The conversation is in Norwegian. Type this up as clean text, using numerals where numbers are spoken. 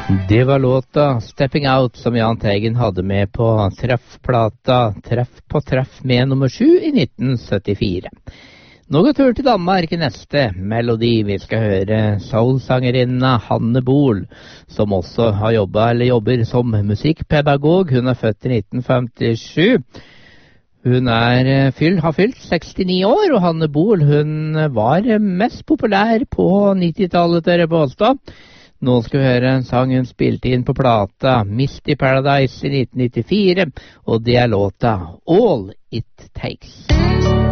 Det var låta Stepping Out som Jahn Teigen hadde med på treffplata Treff på treff med nummer 7 i 1974. Nå går turen til Danmark i neste melodi. Vi skal høre soulsangerinna Hanne Bol, som også har jobber som musikkpedagog. Hun er født i 1957. Hun har fylt 69 år, og Hanne Bol hun var mest populær på 90-tallet, dere påstå. Nå skal vi høre en sang hun spilte inn på plata Misty Paradise i 1994, og det er låta All It Takes.